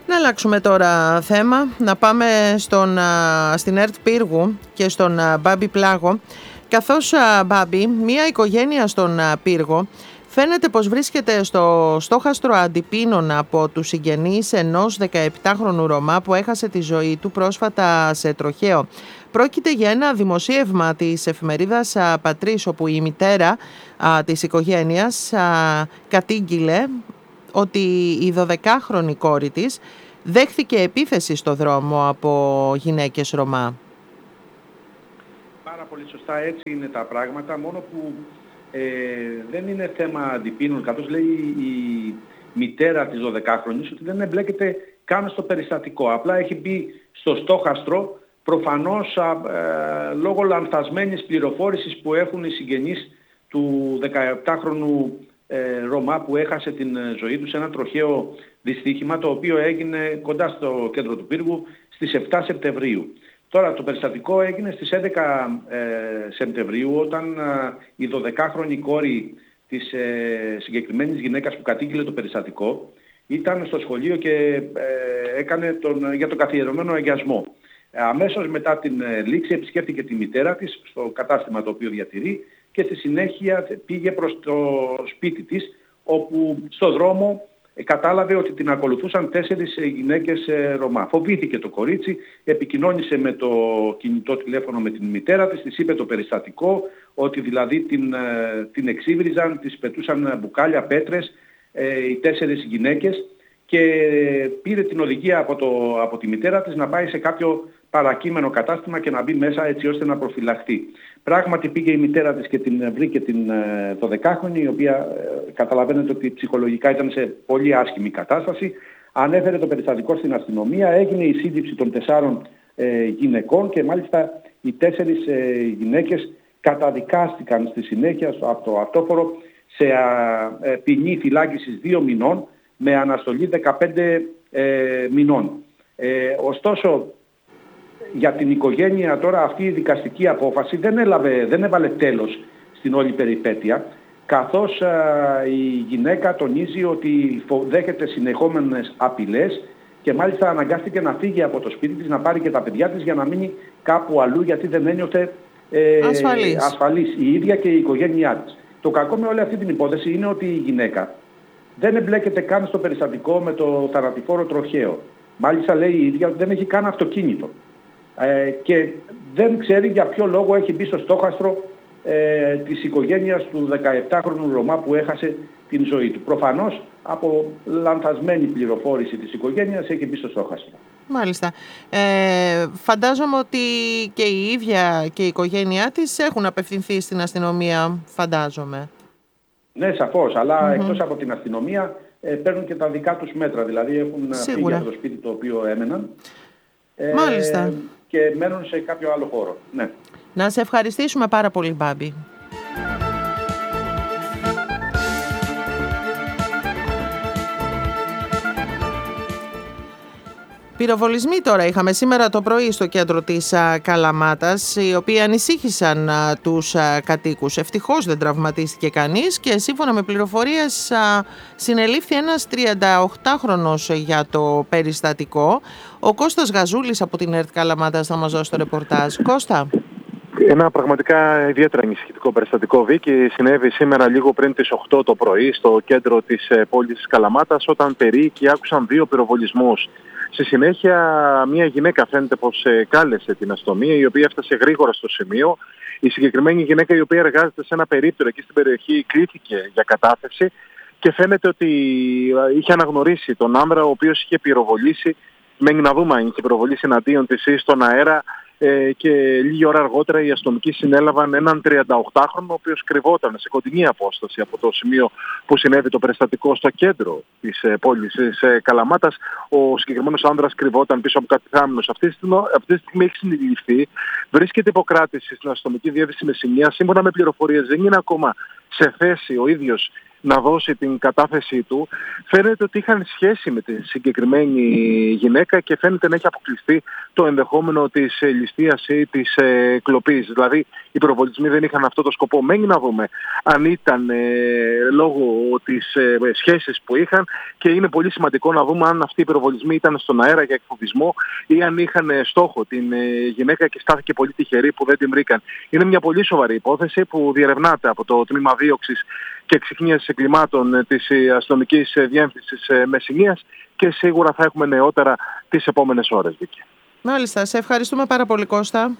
Να αλλάξουμε τώρα θέμα, να πάμε στην ΕΡΤ Πύργου και στον Μπάμπη Πλάγο. Καθώς, Μπάμπη, μια οικογένεια στον Πύργο φαίνεται πως βρίσκεται στο στόχαστρο αντιπίνων από τους συγγενείς ενός 17χρονου Ρωμά που έχασε τη ζωή του πρόσφατα σε τροχαίο. Πρόκειται για ένα δημοσίευμα της εφημερίδας Πατρίς, όπου η μητέρα της οικογένειας κατήγγειλε ότι η 12χρονη κόρη της δέχθηκε επίθεση στο δρόμο από γυναίκες Ρωμά. Πάρα πολύ σωστά, έτσι είναι τα πράγματα, μόνο που δεν είναι θέμα αντιπίνων, καθώς λέει η μητέρα της 12χρονης ότι δεν εμπλέκεται καν στο περιστατικό. Απλά έχει μπει στο στόχαστρο, προφανώς λόγω λανθασμένης πληροφόρησης που έχουν οι συγγενείς του 17χρονου Ρωμά που έχασε την ζωή του σε ένα τροχαίο δυστύχημα, το οποίο έγινε κοντά στο κέντρο του Πύργου στις 7 Σεπτεμβρίου. Τώρα το περιστατικό έγινε στις 11 Σεπτεμβρίου, όταν η 12χρονη κόρη της συγκεκριμένης γυναίκας που κατήγγειλε το περιστατικό ήταν στο σχολείο και έκανε για τον καθιερωμένο αγιασμό. Αμέσως μετά την λήξη επισκέφθηκε τη μητέρα της στο κατάστημα το οποίο διατηρεί και στη συνέχεια πήγε προς το σπίτι της, όπου στο δρόμο κατάλαβε ότι την ακολουθούσαν 4 γυναίκες Ρωμά. Φοβήθηκε το κορίτσι, επικοινώνησε με το κινητό τηλέφωνο με την μητέρα της, της είπε το περιστατικό, ότι δηλαδή την εξύβριζαν, της πετούσαν μπουκάλια, πέτρες οι 4 γυναίκες, και πήρε την οδηγία από τη μητέρα της να πάει σε κάποιο παρακείμενο κατάστημα και να μπει μέσα έτσι ώστε να προφυλαχθεί. Πράγματι πήγε η μητέρα της και την βρήκε την 12χρονη, η οποία καταλαβαίνετε ότι ψυχολογικά ήταν σε πολύ άσχημη κατάσταση. Ανέφερε το περιστατικό στην αστυνομία, έγινε η σύλληψη των 4 γυναικών και μάλιστα οι 4 γυναίκες καταδικάστηκαν στη συνέχεια από το αυτόφορο σε ποινή φυλάκισης 2 μηνών με αναστολή 15 μηνών. Ωστόσο, για την οικογένεια τώρα αυτή η δικαστική απόφαση δεν έβαλε τέλος στην όλη περιπέτεια, καθώς η γυναίκα τονίζει ότι δέχεται συνεχόμενες απειλές και μάλιστα αναγκάστηκε να φύγει από το σπίτι της, να πάρει και τα παιδιά της για να μείνει κάπου αλλού, γιατί δεν ένιωθε ασφαλής η ίδια και η οικογένειά της. Το κακό με όλη αυτή την υπόθεση είναι ότι η γυναίκα δεν εμπλέκεται καν στο περιστατικό με το θανατηφόρο τροχαίο. Μάλιστα λέει η ίδια ότι δεν έχει καν αυτοκίνητο. Και δεν ξέρει για ποιο λόγο έχει μπει στο στόχαστρο της οικογένειας του 17χρονου Ρωμά που έχασε την ζωή του. Προφανώς από λανθασμένη πληροφόρηση της οικογένειας έχει μπει στο στόχαστρο. Μάλιστα. Φαντάζομαι ότι και η ίδια και η οικογένειά της έχουν απευθυνθεί στην αστυνομία, φαντάζομαι. Ναι, σαφώς, αλλά εκτός από την αστυνομία παίρνουν και τα δικά τους μέτρα. Δηλαδή έχουν φύγει από το σπίτι το οποίο έμεναν. Μάλιστα. Και μένουν σε κάποιο άλλο χώρο. Ναι. Να σε ευχαριστήσουμε πάρα πολύ, Μπάμπη. Πυροβολισμοί τώρα είχαμε σήμερα το πρωί στο κέντρο της Καλαμάτας, οι οποίοι ανησύχησαν τους κατοίκους. Ευτυχώς δεν τραυματίστηκε κανείς και σύμφωνα με πληροφορίες συνελήφθη ένας 38χρονος για το περιστατικό. Ο Κώστας Γαζούλης από την ΕΡΤ Καλαμάτας θα μας δώσει το ρεπορτάζ. Κώστα. Ένα πραγματικά ιδιαίτερα ανησυχητικό περιστατικό, Βίκη, συνέβη σήμερα λίγο πριν τις 8 το πρωί στο κέντρο της πόλης της Καλαμάτας, όταν περίοικοι άκουσαν 2 πυροβολισμούς. Στη συνέχεια μια γυναίκα φαίνεται πως κάλεσε την αστυνομία, η οποία έφτασε γρήγορα στο σημείο. Η συγκεκριμένη γυναίκα, η οποία εργάζεται σε ένα περίπτερο εκεί στην περιοχή, κλήθηκε για κατάθεση και φαίνεται ότι είχε αναγνωρίσει τον άντρα ο οποίος είχε πυροβολήσει. Μένει να δούμε αν είχε πυροβολήσει εναντίον της ή στον αέρα. Και λίγη ώρα αργότερα οι αστυνομικοί συνέλαβαν έναν 38χρονο, ο οποίος κρυβόταν σε κοντινή απόσταση από το σημείο που συνέβη το περιστατικό στο κέντρο της πόλης της Καλαμάτας. Ο συγκεκριμένος άνδρας κρυβόταν πίσω από κατηθάμενους. Αυτή τη στιγμή έχει συνειδητοποιηθεί, βρίσκεται υποκράτηση στην αστυνομική διεύθυνση Μεσσηνίας. Σύμφωνα με πληροφορίες δεν είναι ακόμα σε θέση ο ίδιος να δώσει την κατάθεσή του, φαίνεται ότι είχαν σχέση με τη συγκεκριμένη γυναίκα και φαίνεται να έχει αποκλειστεί το ενδεχόμενο της ληστείας ή της κλοπής. Δηλαδή οι πυροβολισμοί δεν είχαν αυτό το σκοπό. Μένει να δούμε αν ήταν λόγω της σχέσης που είχαν, και είναι πολύ σημαντικό να δούμε αν αυτοί οι πυροβολισμοί ήταν στον αέρα για εκφοβισμό ή αν είχαν στόχο την γυναίκα και στάθηκε πολύ τυχερή που δεν την βρήκαν. Είναι μια πολύ σοβαρή υπόθεση που διερευνάται από το Τμήμα Δίωξης και Εξυχνίασης Εγκλημάτων της Αστυνομικής Διεύθυνσης Μεσσηνίας, και σίγουρα θα έχουμε νεότερα τις επόμενες ώρες, Βίκη. Μάλιστα. Σε ευχαριστούμε πάρα πολύ, Κώστα.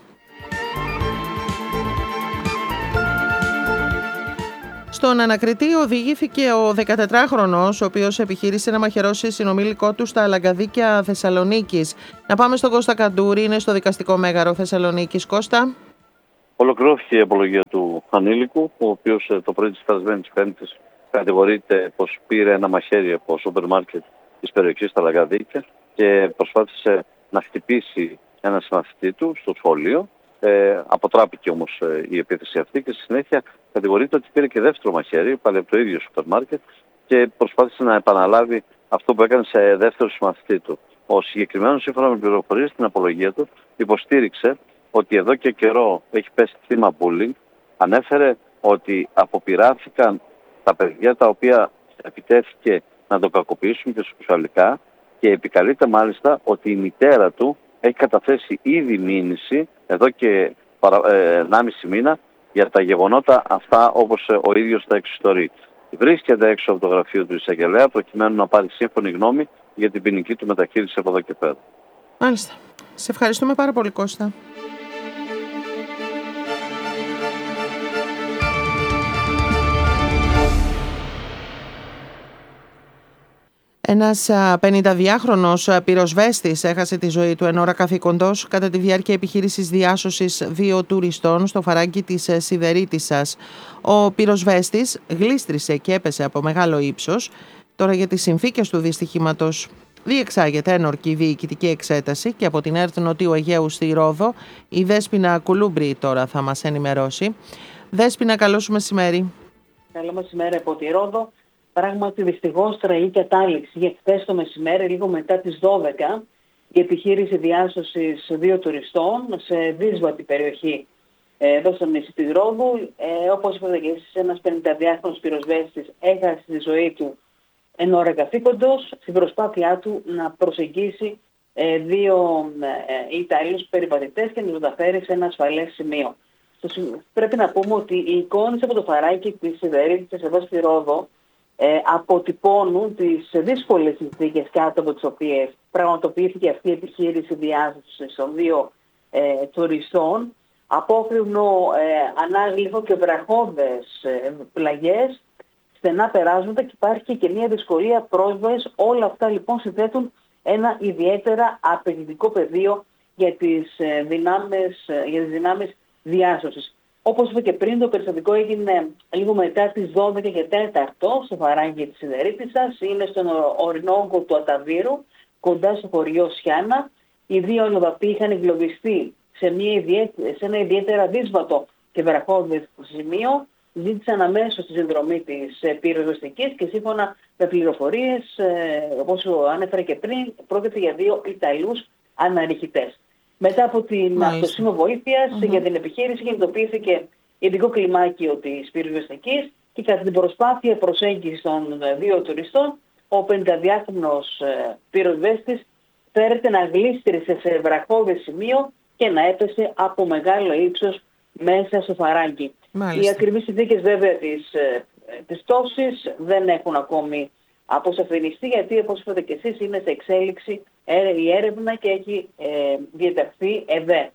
Στον ανακριτή οδηγήθηκε ο 14χρονος, ο οποίος επιχείρησε να μαχαιρώσει συνομήλικό του στα Λαγκαδίκια Θεσσαλονίκης. Να πάμε στον Κώστα Καντούρη, είναι στο δικαστικό μέγαρο Θεσσαλονίκης. Κώστα. Ολοκληρώθηκε η απολογία του ανήλικου, ο οποίος το πρωί της περασμένης Πέμπτης κατηγορείται πως πήρε ένα μαχαίρι από σούπερ μάρκετ της περιοχής στα Λαγκαδίκια και προσπάθησε να χτυπήσει ένα συμμαθητή του στο σχολείο. Αποτράπηκε όμως η επίθεση αυτή και στη συνέχεια κατηγορείται ότι πήρε και δεύτερο μαχαίρι, πάλι από το ίδιο σούπερ μάρκετ, και προσπάθησε να επαναλάβει αυτό που έκανε σε δεύτερο συμμαθητή του. Ο συγκεκριμένος, σύμφωνα με πληροφορίες στην απολογία του, υποστήριξε ότι εδώ και καιρό έχει πέσει θύμα bullying. Ανέφερε ότι αποπειράθηκαν τα παιδιά τα οποία επιτέθηκε να το κακοποιήσουν και σεξουαλικά, και επικαλείται μάλιστα ότι η μητέρα του έχει καταθέσει ήδη μήνυση εδώ και 1,5 μήνα για τα γεγονότα αυτά, όπως ο ίδιος τα εξιστορεί. Βρίσκεται έξω από το γραφείο του εισαγγελέα προκειμένου να πάρει σύμφωνη γνώμη για την ποινική του μεταχείριση από εδώ και πέρα. Μάλιστα. Σε ευχαριστούμε πάρα πολύ, Κώστα. Ένας 52χρονος πυροσβέστης έχασε τη ζωή του εν ώρα καθήκοντος κατά τη διάρκεια επιχείρησης διάσωσης 2 τουριστών στο φαράγγι της Σιδερίτισσας. Ο πυροσβέστης γλίστρισε και έπεσε από μεγάλο ύψος. Τώρα για τις συνθήκες του δυστυχήματος διεξάγεται ένορκη διοικητική εξέταση και από την ΕΡΤ Νοτιού Αιγαίου στη Ρόδο η Δέσποινα Κουλούμπρη τώρα θα μας ενημερώσει. Δέσποινα, καλό σου μεσημέρι. Καλό μεσημέρι από τη Ρόδο. Πράγματι, δυστυχώς, τραγική κατάληξη, γιατί χθες το μεσημέρι, λίγο μετά τις 12, η επιχείρηση διάσωσης 2 τουριστών σε δύσβατη περιοχή εδώ στο νησί της Ρόδου. Όπως είπατε και εσείς, ένας 52χρονος πυροσβέστης έχασε τη ζωή του εν ώρα καθήκοντος στην προσπάθειά του να προσεγγίσει 2 Ιταλούς περιπατητές και να τους μεταφέρει σε ένα ασφαλές σημείο. Πρέπει να πούμε ότι οι εικόνες από το φαράκι της Σιδερίτισσας εδώ στη Ρόδο αποτυπώνουν τις δύσκολες συνθήκες κάτω από τις οποίες πραγματοποιήθηκε αυτή η επιχείρηση διάσωσης των 2 τουριστών. Απόκριμνο ανάγλυφο και βραχώδες πλαγιές, στενά περάσματα, και υπάρχει και μια δυσκολία πρόσβασης. Όλα αυτά λοιπόν συνθέτουν ένα ιδιαίτερα απαιτητικό πεδίο για τις δυνάμεις διάσωσης. Όπως είπα και πριν, το περιστατικό έγινε λίγο μετά τις 12 και 4 στο φαράγγι της Σιδερίτισσας. Είναι στον ορεινόγκο του Αταβύρου, κοντά στο χωριό Σιάννα. Οι 2 αλλοδαποί είχαν εγκλωβιστεί σε ένα ιδιαίτερα δύσβατο και βραχώδες σημείο. Ζήτησαν αμέσως τη συνδρομή της πυροσβεστικής και σύμφωνα με πληροφορίες, όπως ανέφερα και πριν, πρόκειται για 2 Ιταλούς αναρριχητές. Μετά από την αυτοσύμβο βοήθειας για την επιχείρηση, κινητοποιήθηκε ειδικό κλιμάκιο της πυροσβεστικής και κατά την προσπάθεια προσέγγισης των 2 τουριστών, ο 52χρονος πυροσβέστης φέρεται να γλίστρισε σε βραχώδες σημείο και να έπεσε από μεγάλο ύψος μέσα στο φαράγγι. Οι ακριβείς συνθήκες βέβαια της πτώσης δεν έχουν ακόμη αποσαφινιστεί, γιατί όπως είπατε και εσείς είναι σε εξέλιξη η έρευνα και έχει διαταχθεί ΕΔΕ.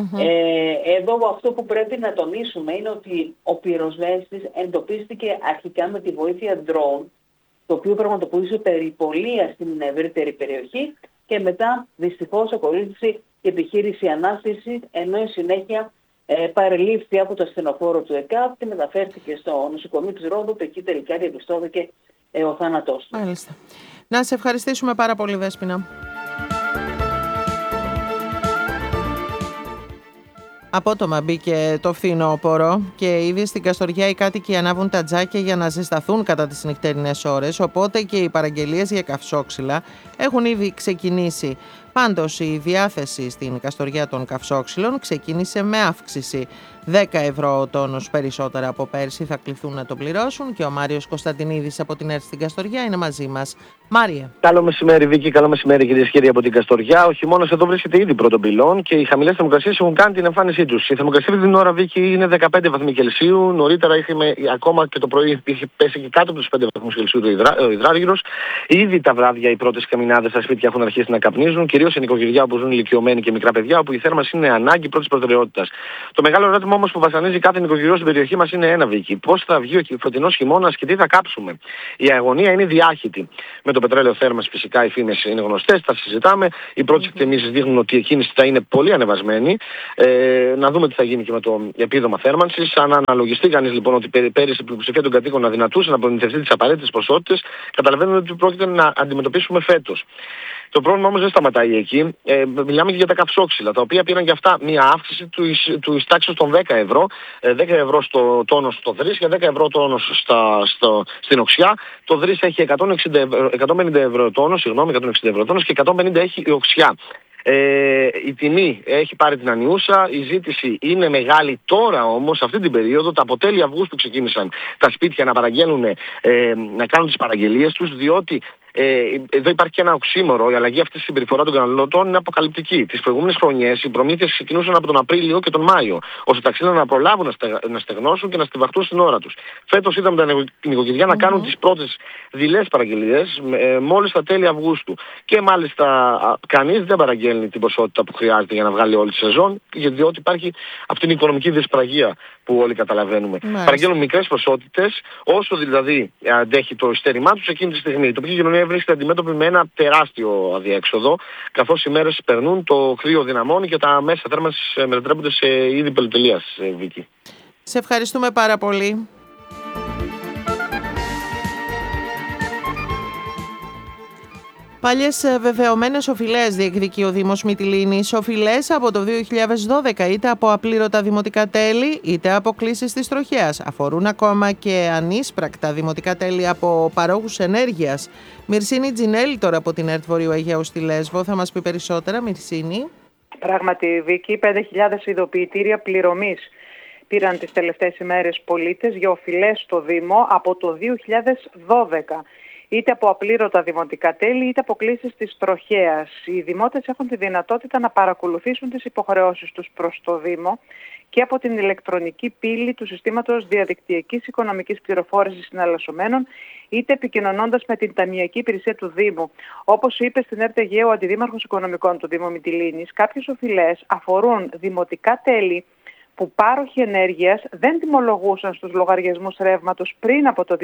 Εδώ αυτό που πρέπει να τονίσουμε είναι ότι ο πυροσβέστης εντοπίστηκε αρχικά με τη βοήθεια drone, το οποίο πραγματοποιούσε περιπολία στην ευρύτερη περιοχή, και μετά δυστυχώς ακολούθησε η επιχείρηση ανάστησης, ενώ η συνέχεια παρελήφθη από το ασθενοφόρο του ΕΚΑΒ και μεταφέρθηκε στο νοσοκομείο της Ρόδου, που εκεί τελικά διαπιστώθηκε ο θάνατός του. Μάλιστα. Να σε ευχαριστήσουμε πάρα πολύ, Δέσποινα. Απότομα μπήκε το φθινόπωρο και ήδη στην Καστοριά οι κάτοικοι ανάβουν τα τζάκια για να ζεσταθούν κατά τις νυχτερινές ώρες, οπότε και οι παραγγελίες για καυσόξυλα έχουν ήδη ξεκινήσει. Πάντως η διάθεση στην Καστοριά των καυσόξυλων ξεκίνησε με αύξηση. 10 ευρώ ο τόνος περισσότερα από πέρσι θα κληθούν να το πληρώσουν και ο Μάριος Κωνσταντινίδης από την ΕΡΤ στην Καστοριά είναι μαζί μας. Μάριε. Καλό μεσημέρι Βίκη, καλό μεσημέρι κυρίες και κύριοι από την Καστοριά. Ο χειμώνας εδώ βρίσκεται ήδη πρώτων πυλών και οι χαμηλές θερμοκρασίες έχουν κάνει την εμφάνισή τους. Η θερμοκρασία αυτή την ώρα Βίκη είναι 15 βαθμοί Κελσίου. Νωρίτερα είχαμε ακόμα και το πρωί είχε πέσει και κάτω από τους 5 βαθμούς Κελσίου ο υδράργυρος. Ήδη τα βράδια οι πρώτες καμινάδες στα σπίτια έχουν αρχίσει να καπνίζουν, κυρίως σε νοικοκυριά όπου ζουν ηλικιωμένοι και μικρά παιδιά, όπου η θέρμανση είναι ανάγκη πρώτης προτεραιότητας. Το μεγάλο ερώτημα όμως που βασανίζει κάθε νοικοκυριό στην περιοχή μας είναι ένα Βίκη. Πώς θα βγει ο φωτεινός χειμώνας και τι θα κάψουμε. Η αγωνία είναι διάχυτη. Με το πετρέλαιο θέρμανση φυσικά οι φήμες είναι γνωστές, τα συζητάμε. Οι πρώτες εκτιμήσεις δείχνουν ότι η κίνηση θα είναι πολύ ανεβασμένη. Να δούμε τι θα γίνει και με το επίδομα θέρμανσης. Αν αναλογιστεί κανείς λοιπόν ότι πέρυσι η πλειοψηφία των κατοίκων αδυνατούσε να προμηθευτεί τις απαραίτητες ποσότητες, καταλαβαίνουμε ότι πρόκειται να αντιμετωπίσουμε φέτος. Το πρόβλημα όμως δεν σταματάει εκεί. Μιλάμε και για τα καυσόξυλα, τα οποία πήραν και αυτά μια αύξηση του τάξης των 10 ευρώ. 10 ευρώ στο τόνος στο Δρύς και 10 ευρώ τόνος στην Οξιά. Το Δρύς έχει 150 ευρώ τόνος, 160 ευρώ τόνος και 150 έχει η Οξιά. Η τιμή έχει πάρει την ανιούσα, η ζήτηση είναι μεγάλη τώρα όμως, αυτή την περίοδο, τα αποτέλεια Αυγούστου ξεκίνησαν τα σπίτια να παραγγέλνουν, να κάνουν τις παραγγελίες τους, διότι εδώ υπάρχει και ένα οξύμορο. Η αλλαγή αυτή στη συμπεριφορά των καταναλωτών είναι αποκαλυπτική. Τις προηγούμενες χρονιές οι προμήθειες ξεκινούσαν από τον Απρίλιο και τον Μάιο, ώστε τα ξύλα να προλάβουν να στεγνώσουν και να στιβαχτούν στην ώρα τους. Φέτος είδαμε τα νοικοκυριά να κάνουν τις πρώτες δειλές παραγγελίες μόλις τα τέλη Αυγούστου. Και μάλιστα κανείς δεν παραγγέλνει την ποσότητα που χρειάζεται για να βγάλει όλη τη σεζόν, διότι υπάρχει αυτή την οικονομική δυσπραγία που όλοι καταλαβαίνουμε. Παραγγέλνουν μικρές ποσότητες, όσο δηλαδή αντέχει το ειστέρημά τους εκείνη τη στιγμή. Η τοπική κοινωνία βρίσκεται αντιμέτωπη με ένα τεράστιο αδιέξοδο, καθώς οι μέρες περνούν, το κρύο δυναμώνει και τα μέσα θέρμανσης μετατρέπονται σε είδη πολυτελείας, Βίκη. Σε ευχαριστούμε πάρα πολύ. Παλιές βεβαιωμένες οφειλές διεκδικεί ο Δήμος Μυτιλήνης. Οφειλές από το 2012, είτε από απλήρωτα δημοτικά τέλη, είτε από κλήσεις της τροχέας. Αφορούν ακόμα και ανίσπρακτα δημοτικά τέλη από παρόχους ενέργειας. Μυρσίνη Τζινέλη τώρα από την ΕΡΤ Βορείου Αιγαίου στη Λέσβο. Θα μας πει περισσότερα, Μυρσίνη. Πράγματι, Βίκη, 5.000 ειδοποιητήρια πληρωμής πήραν τις τελευταίες ημέρες πολίτες για οφειλές στο Δήμο από το 2012. Είτε από απλήρωτα δημοτικά τέλη, είτε από κλήσεις της τροχέας. Οι δημότες έχουν τη δυνατότητα να παρακολουθήσουν τις υποχρεώσεις τους προς το Δήμο και από την ηλεκτρονική πύλη του συστήματος διαδικτυακής οικονομικής πληροφόρησης συναλλασσομένων, είτε επικοινωνώντας με την ταμιακή υπηρεσία του Δήμου. Όπως είπε στην ΕΡΤ Αιγαίου ο Αντιδήμαρχος Οικονομικών του Δήμου Μυτιλήνης, κάποιες οφειλές αφορούν δημοτικά τέλη που πάροχοι ενέργειας δεν τιμολογούσαν στους λογαριασμούς ρεύματος πριν από το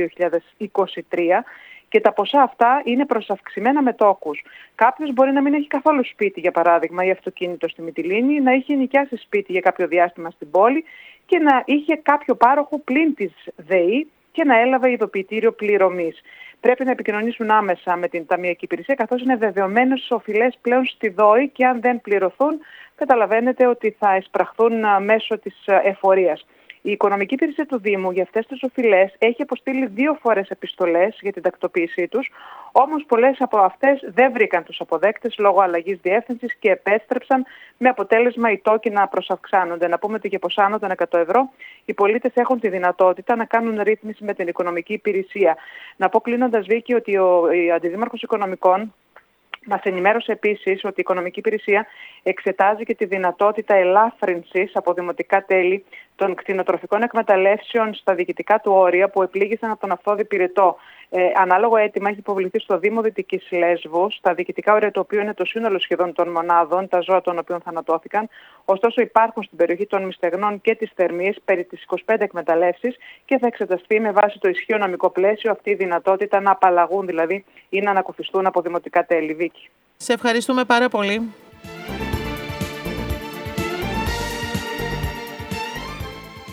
2023 και τα ποσά αυτά είναι προσαυξημένα με τόκους. Κάποιος μπορεί να μην έχει καθόλου σπίτι, για παράδειγμα, ή αυτοκίνητο στη Μυτιλήνη, να είχε νοικιάσει σπίτι για κάποιο διάστημα στην πόλη και να είχε κάποιο πάροχο πλην της ΔΕΗ και να έλαβε ειδοποιητήριο πληρωμής. Πρέπει να επικοινωνήσουν άμεσα με την ταμιακή υπηρεσία, καθώς είναι βεβαιωμένες στις οφειλές πλέον στη ΔΟΗ και αν δεν πληρωθούν, καταλαβαίνετε ότι θα εισπραχθούν μέσω της εφορίας. Η Οικονομική Υπηρεσία του Δήμου για αυτές τις οφειλές έχει αποστείλει 2 φορές επιστολές για την τακτοποίησή τους, όμως πολλές από αυτές δεν βρήκαν τους αποδέκτες λόγω αλλαγής διεύθυνσης και επέστρεψαν με αποτέλεσμα οι τόκοι να προσαυξάνονται. Να πούμε ότι για ποσά άνω των 100 ευρώ οι πολίτες έχουν τη δυνατότητα να κάνουν ρύθμιση με την Οικονομική Υπηρεσία. Να πω κλείνοντας, Βίκη, ότι ο Αντιδήμαρχος Οικονομικών μας ενημέρωσε επίσης ότι η Οικονομική Υπηρεσία εξετάζει και τη δυνατότητα ελάφρυνσης από δημοτικά τέλη των κτηνοτροφικών εκμεταλλεύσεων στα διοικητικά του όρια που επλήγησαν από τον αυθόδη πυρετό. Ανάλογο αίτημα έχει υποβληθεί στο Δήμο Δυτικής Λέσβου, στα διοικητικά όρια του οποίου είναι το σύνολο σχεδόν των μονάδων, τα ζώα των οποίων θανατώθηκαν. Ωστόσο, υπάρχουν στην περιοχή των Μυστεγνών και της Θερμής περί τις 25 εκμεταλλεύσεις και θα εξεταστεί με βάση το ισχύο νομικό πλαίσιο αυτή η δυνατότητα να απαλλαγούν δηλαδή ή να ανακουφιστούν από δημοτικά τέλη. Βίκη. Σε ευχαριστούμε πάρα πολύ.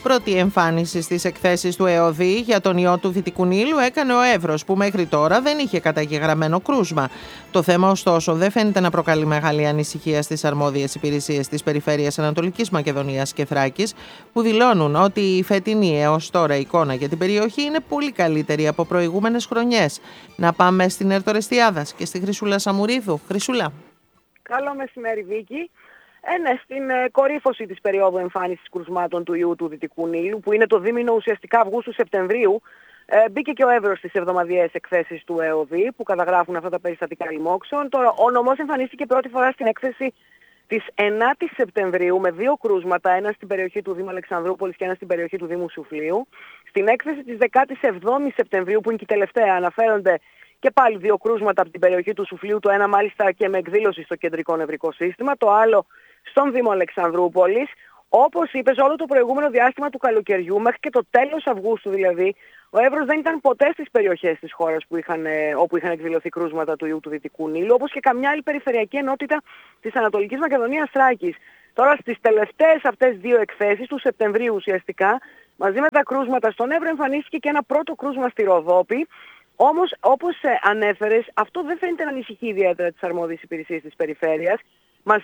Πρώτη εμφάνιση στις εκθέσεις του ΕΟΔΗ για τον ιό του Δυτικού Νείλου έκανε ο Εύρος, που μέχρι τώρα δεν είχε καταγεγραμμένο κρούσμα. Το θέμα, ωστόσο, δεν φαίνεται να προκαλεί μεγάλη ανησυχία στις αρμόδιες υπηρεσίες της Περιφέρειας Ανατολικής Μακεδονίας και Θράκης, που δηλώνουν ότι η φετινή έως τώρα εικόνα για την περιοχή είναι πολύ καλύτερη από προηγούμενες χρονιές. Να πάμε στην ΕΡΤ Ορεστιάδας και στη Χρυσούλα Σαμουρίδου. Χρυσούλα. Καλό μεσημέρι, Βίκη. Ναι, στην κορύφωση της περίοδου εμφάνισης κρουσμάτων του ιού του Δυτικού Νείλου, που είναι το δίμηνο ουσιαστικά Αυγούστου-Σεπτεμβρίου, μπήκε και ο Εύρος στις εβδομαδιαίες εκθέσεις του ΕΟΔΗ που καταγράφουν αυτά τα περιστατικά λοιμόξεων. Τώρα, ο νομός εμφανίστηκε πρώτη φορά στην έκθεση της 9ης Σεπτεμβρίου με 2 κρούσματα, ένα στην περιοχή του Δήμου Αλεξανδρούπολης και ένα στην περιοχή του Δήμου Σουφλίου. Στην έκθεση της 17ης Σεπτεμβρίου, που είναι και η τελευταία, αναφέρονται και πάλι 2 κρούσματα από την περιοχή του Σουφλίου, το ένα μάλιστα και με εκδήλωση στο κεντρικό νευρικό σύστημα, το άλλο στον Δήμο Αλεξανδρούπολης. Όπως είπες, όλο το προηγούμενο διάστημα του καλοκαιριού, μέχρι και το τέλος Αυγούστου δηλαδή, ο Εύρος δεν ήταν ποτέ στις περιοχές της χώρας όπου είχαν εκδηλωθεί κρούσματα του ιού του Δυτικού Νείλου, όπως και καμιά άλλη περιφερειακή ενότητα της Ανατολικής Μακεδονίας Θράκης. Τώρα στις τελευταίες αυτές 2 εκθέσεις του Σεπτεμβρίου ουσιαστικά, μαζί με τα κρούσματα στον Εύρο, εμφανίστηκε και ένα πρώτο κρούσμα στη Ροδόπη. Όμως, όπως ανέφερες, αυτό δεν φαίνεται να ανησυχεί ιδιαίτερα τις αρμόδιες υπηρεσίες της περιφέρειας. Μας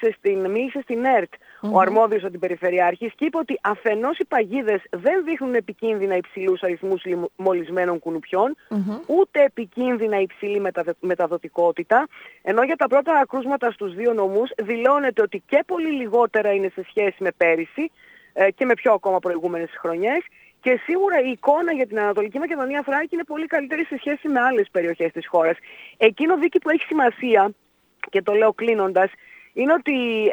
μίλησε στην ΕΡΤ ο αρμόδιος αντιπεριφερειάρχης και είπε ότι αφενός οι παγίδες δεν δείχνουν επικίνδυνα υψηλούς αριθμούς μολυσμένων κουνουπιών, ούτε επικίνδυνα υψηλή μεταδοτικότητα, ενώ για τα πρώτα κρούσματα στους 2 νομούς δηλώνεται ότι και πολύ λιγότερα είναι σε σχέση με πέρυσι και με πιο ακόμα προηγούμενες χρονιές. Και σίγουρα η εικόνα για την Ανατολική Μακεδονία Θράκη είναι πολύ καλύτερη σε σχέση με άλλες περιοχές της χώρας. Εκείνο, Βίκη, που έχει σημασία, και το λέω κλείνοντας, είναι ότι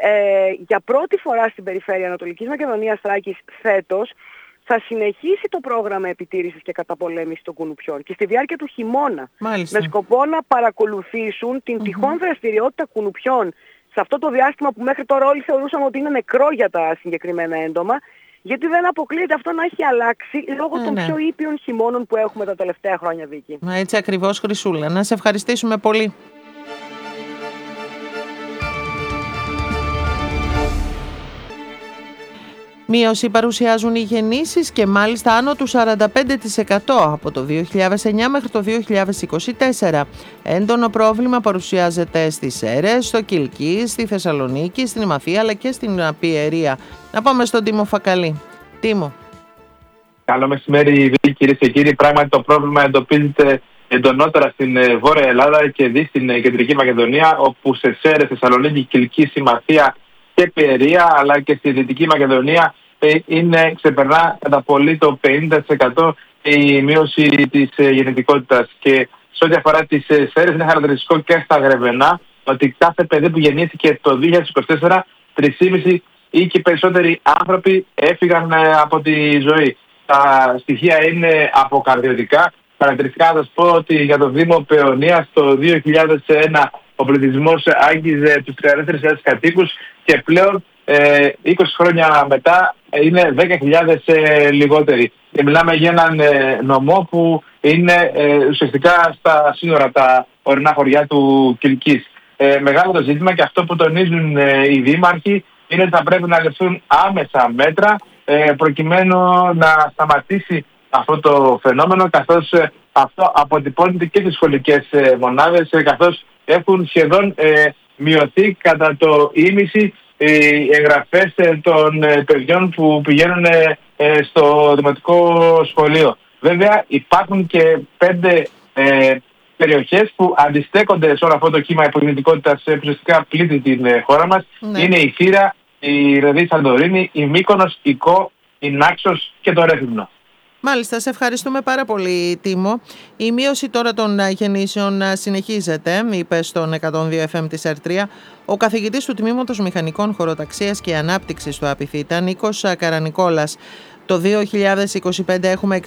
για πρώτη φορά στην περιφέρεια Ανατολικής Μακεδονίας Θράκης φέτος θα συνεχίσει το πρόγραμμα επιτήρησης και καταπολέμησης των κουνουπιών και στη διάρκεια του χειμώνα. Μάλιστα. Με σκοπό να παρακολουθήσουν την τυχόν δραστηριότητα κουνουπιών σε αυτό το διάστημα που μέχρι τώρα όλοι θεωρούσαμε ότι είναι νεκρό για τα συγκεκριμένα έντομα. Γιατί δεν αποκλείεται αυτό να έχει αλλάξει λόγω των πιο ήπιων χειμώνων που έχουμε τα τελευταία χρόνια, Βίκη. Έτσι ακριβώς, Χρυσούλα. Να σε ευχαριστήσουμε πολύ. Μείωση παρουσιάζουν οι γεννήσεις και μάλιστα άνω του 45% από το 2009 μέχρι το 2024. Έντονο πρόβλημα παρουσιάζεται στις Σέρρες, στο Κιλκί, στη Θεσσαλονίκη, στην Ημαθία αλλά και στην Πιερία. Να πάμε στον Τίμο Φακαλή. Τίμο. Καλό μεσημέρι, κυρίες και κύριοι. Πράγματι το πρόβλημα εντοπίζεται εντονότερα στην Βόρεια Ελλάδα και δει στην Κεντρική Μακεδονία, όπου σε Σέρρες, Θεσσαλονίκη, Κιλκί, Ημαθία και Πιερία, αλλά και στη Δυτική Μακεδονία ξεπερνά κατά πολύ το 50% η μείωση της γεννητικότητας. Και σε ό,τι αφορά τις Σέρρες, είναι χαρακτηριστικό και στα Γρεβενά ότι κάθε παιδί που γεννήθηκε το 2024, 3,5 ή και περισσότεροι άνθρωποι έφυγαν από τη ζωή. Τα στοιχεία είναι αποκαρδιωτικά. Χαρακτηριστικά θα σας πω ότι για το Δήμο Παιωνίας το 2001 ο πληθυσμός άγγιζε τους 34.000 κατοίκους και πλέον 20 χρόνια μετά είναι 10.000 λιγότεροι. Και μιλάμε για έναν νομό που είναι ουσιαστικά στα σύνορα, τα ορεινά χωριά του Κιλκής. Μεγάλο το ζήτημα και αυτό που τονίζουν οι δήμαρχοι είναι ότι θα πρέπει να ληφθούν άμεσα μέτρα προκειμένου να σταματήσει αυτό το φαινόμενο, καθώς αυτό αποτυπώνεται και στις σχολικές μονάδες, καθώς έχουν σχεδόν μειωθεί κατά το ίμιση οι εγγραφές των παιδιών που πηγαίνουν στο δημοτικό σχολείο. Βέβαια υπάρχουν και 5 περιοχές που αντιστέκονται σε όλο αυτό το κύμα υπογεννητικότητας που ουσιαστικά πλήττει την χώρα μας. Είναι η Θήρα, η Ρεδί Σαντορίνη, η Μύκονος, η Κο, η Νάξος και το Ρέθυμνο. Μάλιστα, σε ευχαριστούμε πάρα πολύ, Τίμο. Η μείωση τώρα των γεννήσεων συνεχίζεται, είπε στον 102 FM της ΕΡΤ3 ο καθηγητής του Τμήματος Μηχανικών Χωροταξίας και Ανάπτυξης του ΑΠΙΘΙΤΑ, Νίκος Καρανικόλας. Το 2025 έχουμε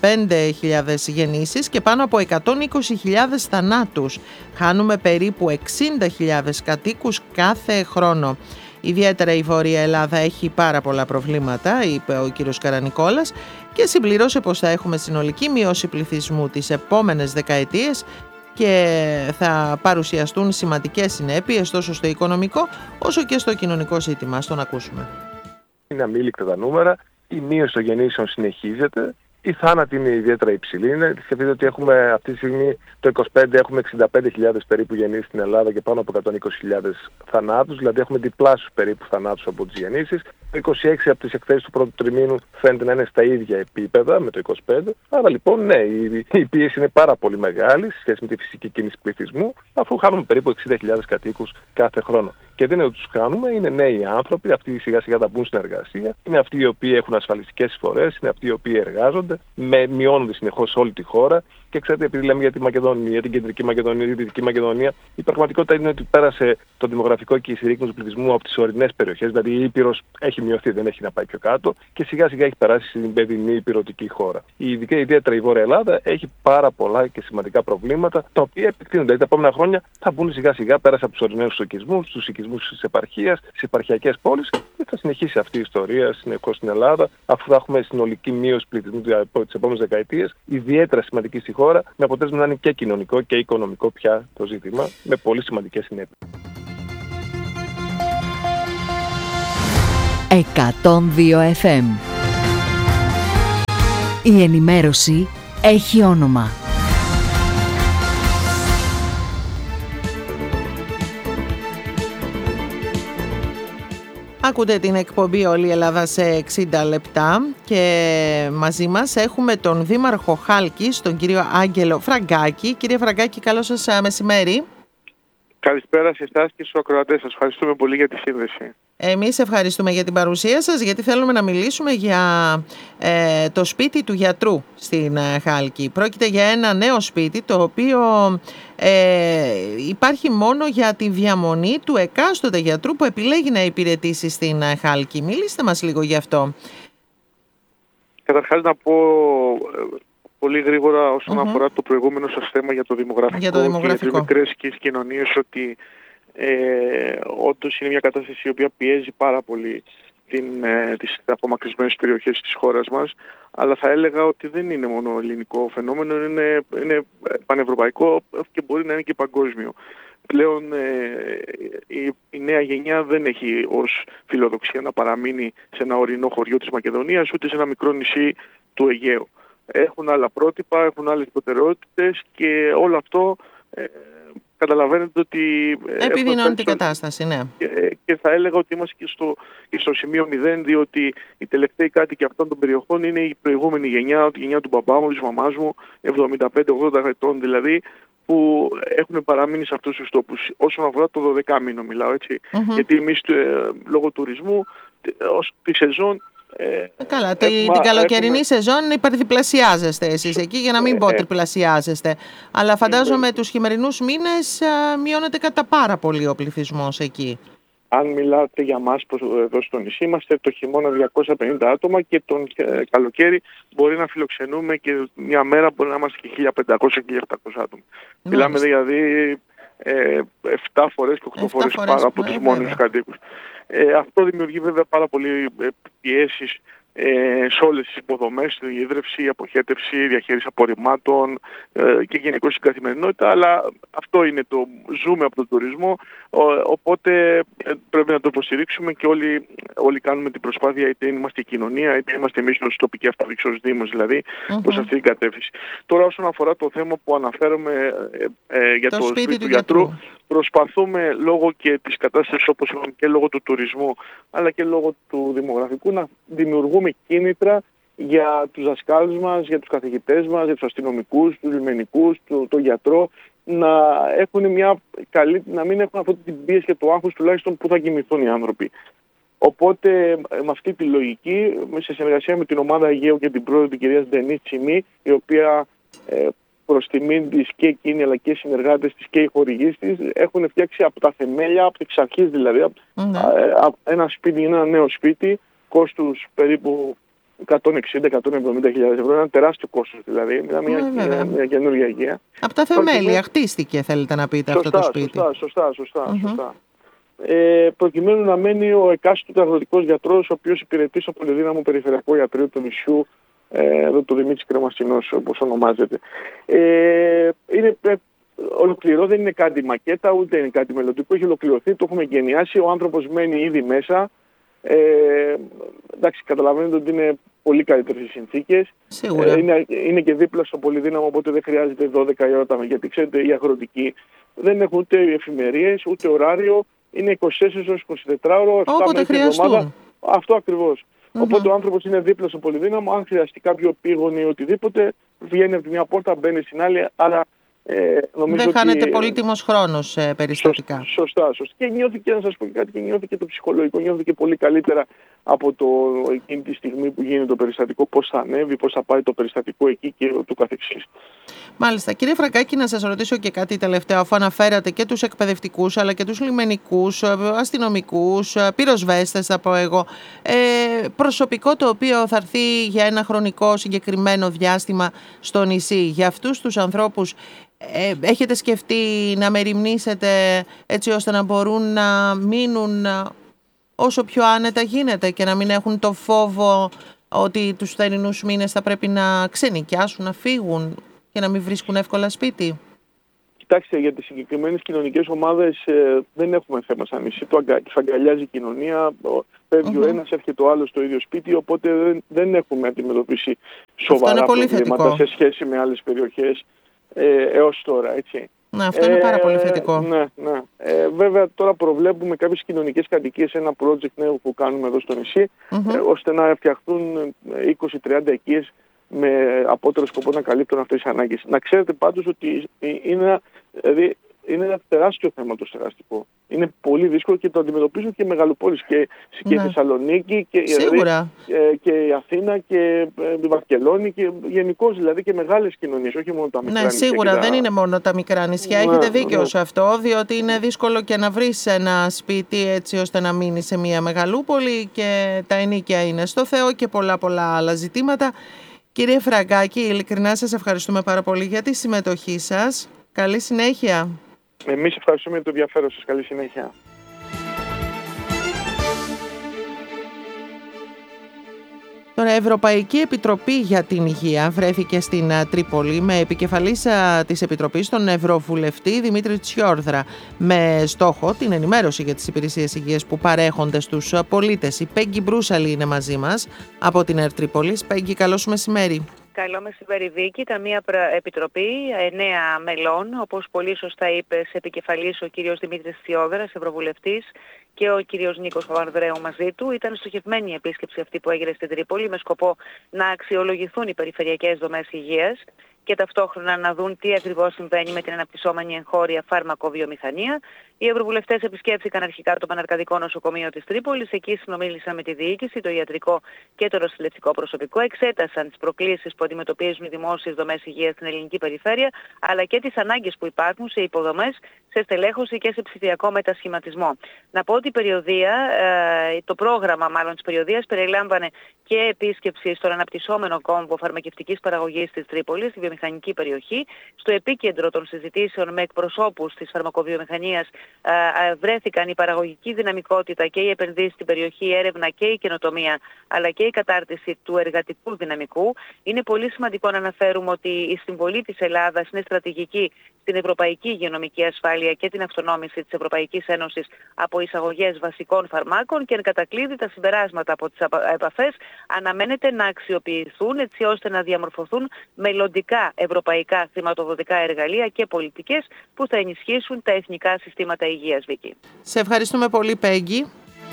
65.000 γεννήσεις και πάνω από 120.000 θανάτους. Χάνουμε περίπου 60.000 κατοίκους κάθε χρόνο. Ιδιαίτερα η Βόρεια Ελλάδα έχει πάρα πολλά προβλήματα, είπε ο κύριος Καρανικόλας, και συμπληρώσε πως θα έχουμε συνολική μείωση πληθυσμού τις επόμενες δεκαετίες και θα παρουσιαστούν σημαντικές συνέπειες τόσο στο οικονομικό όσο και στο κοινωνικό ζήτημα. Ας τον ακούσουμε. Είναι αμήλικτα τα νούμερα. η μείωση των γεννήσεων συνεχίζεται. Η θάνατη είναι ιδιαίτερα υψηλή. Σκεφτείτε ότι έχουμε αυτή τη στιγμή το 25 έχουμε 65.000 περίπου γεννήσεις στην Ελλάδα και πάνω από 120.000 θανάτους. Δηλαδή έχουμε διπλάσιους περίπου θανάτους από τις γεννήσεις. Το 26 από τις εκθέσεις του πρώτου τριμήνου φαίνεται να είναι στα ίδια επίπεδα με το 25. Άρα λοιπόν ναι, η πίεση είναι πάρα πολύ μεγάλη σε σχέση με τη φυσική κίνηση πληθυσμού, αφού χάνουμε περίπου 60.000 κατοίκους κάθε χρόνο. Και δεν είναι ότι τους κάνουμε, είναι νέοι άνθρωποι, αυτοί σιγά σιγά θα μπουν στην εργασία, είναι αυτοί οι οποίοι έχουν ασφαλιστικές εισφορές, είναι αυτοί οι οποίοι εργάζονται, μειώνονται συνεχώς σε όλη τη χώρα. Και ξέρετε, επειδή λέμε για τη Μακεδονία, για την Κεντρική Μακεδονία, τη Δυτική Μακεδονία, η πραγματικότητα είναι ότι πέρασε το δημογραφικό και η συρρίκνωση του πληθυσμού από τις ορεινές περιοχές. Δηλαδή η Ήπειρος έχει μειωθεί, δεν έχει να πάει πιο κάτω και σιγά σιγά έχει περάσει στην παιδινή υπηρετική χώρα. Ιδιαίτερα η Βόρεια Ελλάδα έχει πάρα πολλά και σημαντικά προβλήματα, τα οποία επεκτείνονται. Δηλαδή τα επόμενα χρόνια θα μπουν σιγά σιγά πέρασε από τους ορεινούς οικισμούς, τους οικισμούς της επαρχίας, τις επαρχιακές πόλεις και θα συνεχίσει αυτή η ιστορία συνεχώς στην Ελλάδα, αφού θα έχουμε συνολική μείωση πληθυσμού τις επόμενες δεκαετίες, ιδιαίτερα σημαντική στη χώρα, με αποτέλεσμα να είναι και κοινωνικό και οικονομικό πια το ζήτημα, με πολύ σημαντικές συνέπειες. 102 FM. Η ενημέρωση έχει όνομα. Ακούτε την εκπομπή «Όλη η Ελλάδα σε 60 λεπτά» και μαζί μας έχουμε τον Δήμαρχο Χάλκης, τον κύριο Άγγελο Φραγκάκη. Κύριε Φραγκάκη, καλό σας μεσημέρι. Καλησπέρα σε εσάς και στους ακροατές σας. Ευχαριστούμε πολύ για τη σύνδεση. Εμείς ευχαριστούμε για την παρουσία σας, γιατί θέλουμε να μιλήσουμε για το σπίτι του γιατρού στην Χάλκη. Πρόκειται για ένα νέο σπίτι, το οποίο υπάρχει μόνο για τη διαμονή του εκάστοτε γιατρού που επιλέγει να υπηρετήσει στην Χάλκη. Μιλήστε μας λίγο γι' αυτό. Καταρχάς να πω πολύ γρήγορα όσον αφορά το προηγούμενο σας θέμα για το δημογραφικό, και για τις μικρές κοινωνίες, ότι όντως είναι μια κατάσταση η οποία πιέζει πάρα πολύ τις απομακρυσμένες περιοχές της χώρας μας, αλλά θα έλεγα ότι δεν είναι μόνο ελληνικό φαινόμενο, είναι πανευρωπαϊκό και μπορεί να είναι και παγκόσμιο. Πλέον η νέα γενιά δεν έχει ως φιλοδοξία να παραμείνει σε ένα ορεινό χωριό της Μακεδονίας, ούτε σε ένα μικρό νησί του Αιγαίου. Έχουν άλλα πρότυπα, έχουν άλλες προτεραιότητες και όλο αυτό καταλαβαίνετε ότι επιδεινώνει την κατάσταση, ναι. Και θα έλεγα ότι είμαστε και στο σημείο 0, διότι οι τελευταίοι κάτοικοι αυτών των περιοχών είναι η προηγούμενη γενιά, η γενιά του μπαμπά μου, της μαμάς μου, 75-80 ετών δηλαδή, που έχουν παραμείνει σε αυτούς τους τόπους. Όσον αφορά το 12 μήνο μιλάω, έτσι. Γιατί εμείς λόγω τουρισμού, τη σεζόν, καλά, την καλοκαιρινή σεζόν υπερδιπλασιάζεστε εσείς εκεί, για να μην πω τριπλασιάζεστε. Αλλά φαντάζομαι τους χειμερινούς μήνες μειώνεται κατά πάρα πολύ ο πληθυσμός εκεί. Αν μιλάτε για μας εδώ στο νησί, είμαστε το χειμώνα 250 άτομα και τον καλοκαίρι μπορεί να φιλοξενούμε και μια μέρα μπορεί να είμαστε και 1500-1700 άτομα. Μιλάμε δηλαδή 7 φορές και 8 φορές πάνω από τους μόνιμους κατοίκους. Αυτό δημιουργεί βέβαια πάρα πολύ πιέσεις σε όλες τις υποδομές, την ίδρυυση, αποχέτευση, διαχείριση απορριμμάτων και γενικώς στην καθημερινότητα, αλλά αυτό είναι το ζούμε από τον τουρισμό, οπότε πρέπει να το υποστηρίξουμε και όλοι κάνουμε την προσπάθεια, είτε είμαστε η κοινωνία, είτε είμαστε εμείς ως τοπική αυτοδιοίκηση, ως Δήμος δηλαδή, προς αυτή την κατεύθυνση. Τώρα όσον αφορά το θέμα που αναφέρομαι για το σπίτι του γιατρού, προσπαθούμε λόγω και της κατάστασης όπως είπαμε και λόγω του τουρισμού αλλά και λόγω του δημογραφικού να δημιουργούμε κίνητρα για τους δασκάλους μας, για τους καθηγητές μας, για τους αστυνομικούς, τους λιμενικούς, τον γιατρό να να μην έχουν αυτή την πίεση και το άγχος τουλάχιστον που θα κοιμηθούν οι άνθρωποι. Οπότε με αυτή τη λογική, σε συνεργασία με την ομάδα Αιγαίου και την πρόεδρο την κυρία Ντενή Τσιμή, η οποία προς τιμήν της και εκείνη αλλά και οι συνεργάτες της και οι χορηγείς της έχουν φτιάξει από τα θεμέλια, από εξ αρχής δηλαδή, ένα σπίτι, ένα νέο σπίτι, κόστους περίπου 160-170.000 ευρώ, ένα τεράστιο κόστος δηλαδή, μια καινούργια Αιγαία. Από τα θεμέλια χτίστηκε, θέλετε να πείτε, αυτό το σπίτι. Σωστά. Προκειμένου να μένει ο εκάστοτε αγροτικός γιατρός, ο οποίος υπηρετεί στο πολυδύναμο περιφερειακό ιατρείο του νησιού, εδώ το Δημήτρης Κρεμαστινός όπως ονομάζεται. Είναι ολοκληρώ, δεν είναι κάτι μακέτα, ούτε είναι κάτι μελλοντικό, έχει ολοκληρωθεί, το έχουμε εγκαινιάσει, ο άνθρωπος μένει ήδη μέσα, Εντάξει, καταλαβαίνετε ότι είναι πολύ καλύτερες οι συνθήκες. Σίγουρα. Είναι και δίπλα στο πολυδύναμο, οπότε δεν χρειάζεται 12 η ώρα, γιατί ξέρετε οι αγροτικοί δεν έχουν ούτε εφημερίες, ούτε ωράριο, είναι 24 ώρες, 24 ώρο, 7 μέρες την εβδομάδα. Αυτό ακριβώς. Οπότε ο άνθρωπος είναι δίπλα στο πολυδύναμο, αν χρειαστεί κάποιο πήγον ή οτιδήποτε, βγαίνει από τη μια πόρτα, μπαίνει στην άλλη, άρα νομίζω δεν χάνεται πολύτιμος χρόνος περιστατικά. Σωστά. Και νιώθηκε, να σας πω κάτι, και νιώθηκε το ψυχολογικό, νιώθηκε πολύ καλύτερα από εκείνη τη στιγμή που γίνεται το περιστατικό, πώς θα ανέβει, πώς θα πάει το περιστατικό εκεί και του καθεξής. Μάλιστα. Κύριε Φραγκάκη, να σας ρωτήσω και κάτι τελευταίο, αφού αναφέρατε και τους εκπαιδευτικούς αλλά και τους λιμενικούς, αστυνομικούς, πυροσβέστες θα πω εγώ, προσωπικό το οποίο θα έρθει για ένα χρονικό συγκεκριμένο διάστημα στο νησί. Για αυτούς τους ανθρώπους έχετε σκεφτεί να μεριμνήσετε έτσι ώστε να μπορούν να μείνουν όσο πιο άνετα γίνεται και να μην έχουν το φόβο ότι τους θερινούς μήνες θα πρέπει να ξενοικιάσουν, να φύγουν και να μην βρίσκουν εύκολα σπίτι? Κοιτάξτε, για τις συγκεκριμένες κοινωνικές ομάδες δεν έχουμε θέμα σαν νησί. Τους αγκαλιάζει η κοινωνία, φεύγει ο ένας, έρχεται ο άλλος στο ίδιο σπίτι, οπότε δεν έχουμε αντιμετωπίσει σοβαρά προβλήματα σε σχέση με άλλες περιοχές έως τώρα, έτσι. Ναι, αυτό είναι πάρα πολύ θετικό. Ναι. Βέβαια τώρα προβλέπουμε κάποιες κοινωνικές κατοικίες, ένα project νέο που κάνουμε εδώ στο νησί, ώστε να φτιαχτούν 20-30 οικίες με απότερο σκοπό να καλύπτουν αυτές τις ανάγκες. Να ξέρετε πάντως ότι είναι ένα τεράστιο θέμα το στεγαστικό. Είναι πολύ δύσκολο και το αντιμετωπίζουν και μεγαλοπόλεις και η Θεσσαλονίκη και η Αθήνα και η Βαρκελόνη και γενικώς δηλαδή και μεγάλες κοινωνίες, όχι μόνο τα μικρά νησιά. Ναι, σίγουρα δεν είναι μόνο τα μικρά νησιά. Έχετε δίκιο σε αυτό, διότι είναι δύσκολο και να βρεις ένα σπίτι έτσι ώστε να μείνει σε μια μεγαλούπολη και τα ενοίκια είναι στο Θεό και πολλά άλλα ζητήματα. Κύριε Φραγκάκη, ειλικρινά σας ευχαριστούμε πάρα πολύ για τη συμμετοχή σας. Καλή συνέχεια. Εμείς ευχαριστούμε για το ενδιαφέρον σας. Καλή συνέχεια. Τώρα, η Ευρωπαϊκή Επιτροπή για την Υγεία βρέθηκε στην Τρίπολη με επικεφαλής της Επιτροπής τον Ευρωβουλευτή Δημήτρη Τσιόρδρα, με στόχο την ενημέρωση για τις υπηρεσίες υγείας που παρέχονται στους πολίτες. Η Πέγγι Μπρούσαλη είναι μαζί μας από την ΕΡΤ Τρίπολης. Πέγγι, καλώς μεσημέρι. Καλό μεσημέρι, Βίκη. Ήταν μια επιτροπή 9 μελών, όπως πολύ σωστά είπες, επικεφαλής ο κύριος Δημήτρης Τσιόδρας, Ευρωβουλευτής, και ο κύριος Νίκος Παπανδρέου μαζί του. Ήταν στοχευμένη η επίσκεψη αυτή που έγινε στην Τρίπολη με σκοπό να αξιολογηθούν οι περιφερειακές δομές υγείας και ταυτόχρονα να δουν τι ακριβώς συμβαίνει με την αναπτυσσόμενη εγχώρια φάρμακοβιομηχανία. Οι ευρωβουλευτές επισκέφθηκαν αρχικά το Παναρκαδικό Νοσοκομείο της Τρίπολης. Εκεί συνομίλησαν με τη διοίκηση, το ιατρικό και το νοσηλευτικό προσωπικό. Εξέτασαν τις προκλήσεις που αντιμετωπίζουν οι δημόσιες δομές υγείας στην ελληνική περιφέρεια, αλλά και τις ανάγκες που υπάρχουν σε υποδομές, σε στελέχωση και σε ψηφιακό μετασχηματισμό. Να πω ότι το πρόγραμμα της περιοδίας περιλάμβανε και επίσκεψη στον αναπτυσσόμενο κόμβο φαρμακευτικής παραγωγής της Τρίπολης, στη βιομηχανική περιοχή. Στο επίκεντρο των συζητήσεων με εκπροσώπους της φαρμακοβιομηχανίας βρέθηκαν η παραγωγική δυναμικότητα και οι επενδύσεις στην περιοχή, η έρευνα και η καινοτομία, αλλά και η κατάρτιση του εργατικού δυναμικού. Είναι πολύ σημαντικό να αναφέρουμε ότι η συμβολή της Ελλάδας είναι στρατηγική στην ευρωπαϊκή υγειονομική ασφάλεια και την αυτονόμηση της Ευρωπαϊκής Ένωσης από εισαγωγές βασικών φαρμάκων, και εν κατακλείδη τα συμπεράσματα από τις επαφές αναμένεται να αξιοποιηθούν έτσι ώστε να διαμορφωθούν μελλοντικά ευρωπαϊκά χρηματοδοτικά εργαλεία και πολιτικές που θα ενισχύσουν τα εθνικά συστήματα υγείας, Βίκη. Σε ευχαριστούμε πολύ, Πέγγι.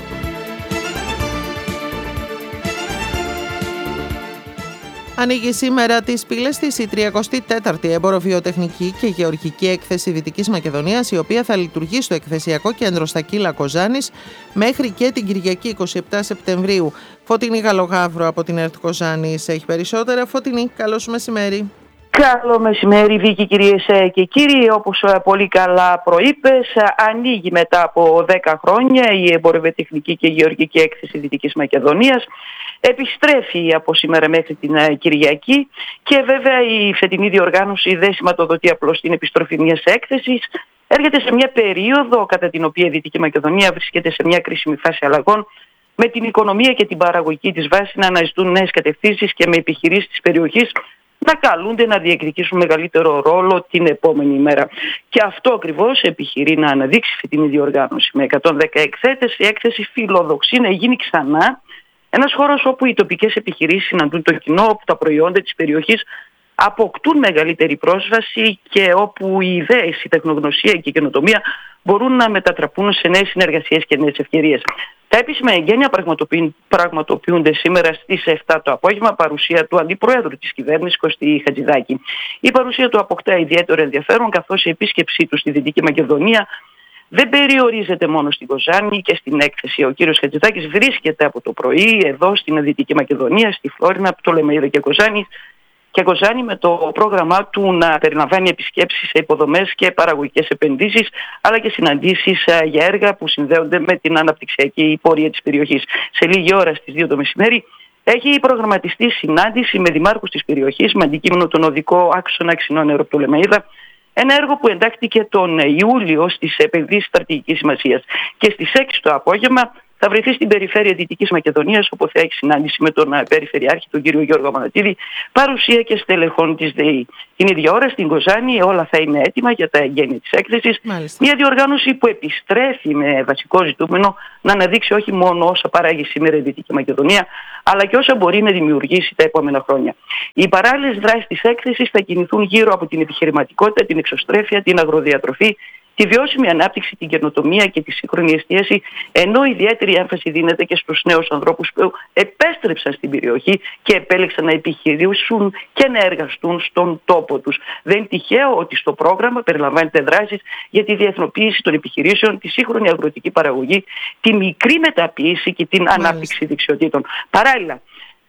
Ανοίγει σήμερα τις πύλες της η 34η Εμποροβιοτεχνική και Γεωργική Έκθεση Δυτικής Μακεδονίας, η οποία θα λειτουργεί στο εκθεσιακό κέντρο στα Κύλα Κοζάνης μέχρι και την Κυριακή 27 Σεπτεμβρίου. Φωτεινή Γαλογαύρο από την ΕΡΤ Κοζάνης έχει περισσότερα. Φωτεινή, καλώς μεσημέρι. Καλό μεσημέρι, Βίκη, κυρίες και κύριοι. Όπως πολύ καλά προείπες, ανοίγει μετά από 10 χρόνια η Εμποροβιοτεχνική και Γεωργική Έκθεση Δυτικής Μακεδονίας. Επιστρέφει από σήμερα μέχρι την Κυριακή και βέβαια η φετινή διοργάνωση δεν σηματοδοτεί απλώς την επιστροφή μιας έκθεσης. Έρχεται σε μια περίοδο κατά την οποία η Δυτική Μακεδονία βρίσκεται σε μια κρίσιμη φάση αλλαγών, με την οικονομία και την παραγωγική της βάση να αναζητούν νέες κατευθύνσεις και με επιχειρήσεις της περιοχής να καλούνται να διεκδικήσουν μεγαλύτερο ρόλο την επόμενη μέρα. Και αυτό ακριβώς επιχειρεί να αναδείξει αυτή την διοργάνωση. Με 110 εκθέτες, η έκθεση φιλοδοξεί να γίνει ξανά ένας χώρος όπου οι τοπικές επιχειρήσεις συναντούν το κοινό, όπου τα προϊόντα της περιοχής αποκτούν μεγαλύτερη πρόσβαση και όπου οι ιδέες, η τεχνογνωσία και η καινοτομία μπορούν να μετατραπούν σε νέες συνεργασίες και νέες ευκαιρίες. Τα επίσημα εγγένεια πραγματοποιούνται σήμερα στις 7 το απόγευμα, παρουσία του Αντιπροέδρου της κυβέρνησης Κωστή Χατζηδάκη. Η παρουσία του αποκτά ιδιαίτερο ενδιαφέρον, καθώς η επίσκεψή του στη Δυτική Μακεδονία δεν περιορίζεται μόνο στην Κοζάνη και στην έκθεση. Ο κύριος Χατζηδάκης βρίσκεται από το πρωί εδώ στην Δυτική Μακεδονία, στη Φλόρινα, Πτολεμαΐδα και Κοζάνη με το πρόγραμμά του να περιλαμβάνει επισκέψεις σε υποδομές και παραγωγικές επενδύσεις, αλλά και συναντήσεις για έργα που συνδέονται με την αναπτυξιακή πορεία της περιοχής. Σε λίγη ώρα στις 2 το μεσημέρι έχει προγραμματιστεί συνάντηση με δημάρχους της περιοχής με αντικείμενο τον οδικό άξονα Ξινό Πτολεμαΐδα, ένα έργο που εντάχθηκε τον Ιούλιο στις επενδύσεις στρατηγικής σημασίας. Και στις 6 το απόγευμα θα βρεθεί στην περιφέρεια Δυτικής Μακεδονίας, όπου θα έχει συνάντηση με τον Περιφερειάρχη, τον κύριο Γιώργο Αμανατίδη, παρουσία και στελεχών της ΔΕΗ. Την ίδια ώρα στην Κοζάνη όλα θα είναι έτοιμα για τα εγγένεια της έκθεσης. Μια διοργάνωση που επιστρέφει με βασικό ζητούμενο να αναδείξει όχι μόνο όσα παράγει σήμερα η Δυτική Μακεδονία, αλλά και όσα μπορεί να δημιουργήσει τα επόμενα χρόνια. Οι παράλληλες δράσεις της έκθεσης θα κινηθούν γύρω από την επιχειρηματικότητα, την εξωστρέφεια, την αγροδιατροφή, τη βιώσιμη ανάπτυξη, την καινοτομία και τη σύγχρονη εστίαση, ενώ ιδιαίτερη έμφαση δίνεται και στους νέους ανθρώπους που επέστρεψαν στην περιοχή και επέλεξαν να επιχειρήσουν και να εργαστούν στον τόπο τους. Δεν είναι τυχαίο ότι στο πρόγραμμα περιλαμβάνεται δράσεις για τη διεθνοποίηση των επιχειρήσεων, τη σύγχρονη αγροτική παραγωγή, τη μικρή μεταποίηση και την ανάπτυξη δεξιοτήτων. Παράλληλα,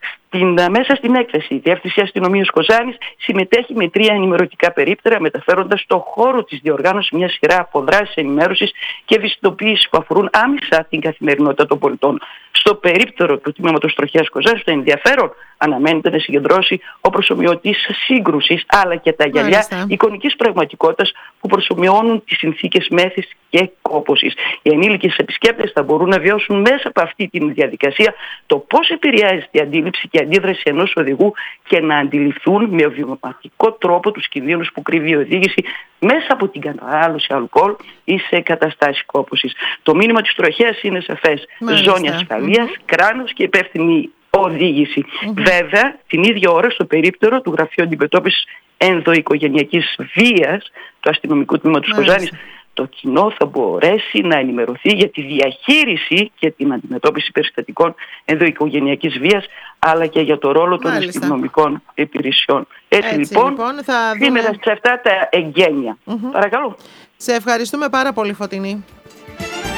μέσα στην έκθεση, η Διεύθυνση Αστυνομίας Κοζάνης συμμετέχει με 3 ενημερωτικά περίπτερα, μεταφέροντας στο χώρο της διοργάνωσης μια σειρά από δράσεις ενημέρωσης και ευαισθητοποίησης που αφορούν άμεσα την καθημερινότητα των πολιτών. Στο περίπτερο του τμήματος Τροχέας Κοζάνης, το ενδιαφέρον αναμένεται να συγκεντρώσει ο προσομοιωτής σύγκρουσης, αλλά και τα γυαλιά εικονικής πραγματικότητας που προσομοιώνουν τις συνθήκες μέθης και κόπωσης. Οι ενήλικες επισκέπτες θα μπορούν να βιώσουν μέσα από αυτή τη διαδικασία το πώς επηρεάζεται η αντίληψη και αντίδραση ενός οδηγού και να αντιληφθούν με βιωματικό τρόπο τους κινδύνους που κρύβει η οδήγηση μέσα από την κατανάλωση αλκοόλ ή σε καταστάσεις κόπωσης. Το μήνυμα της Τροχέας είναι σαφές. Ζώνη ασφαλείας, κράνος και υπεύθυνη οδήγηση. Βέβαια, την ίδια ώρα στο περίπτερο του Γραφείου Αντιμετώπισης Ενδοοικογενειακής Βίας του Αστυνομικού Τμήματος Κοζάνης, το κοινό θα μπορέσει να ενημερωθεί για τη διαχείριση και την αντιμετώπιση περιστατικών ενδοοικογενειακής βίας, αλλά και για το ρόλο των αστυνομικών υπηρεσιών. Έτσι λοιπόν σήμερα σε αυτά τα εγγένεια. Παρακαλώ. Σε ευχαριστούμε πάρα πολύ, Φωτεινή.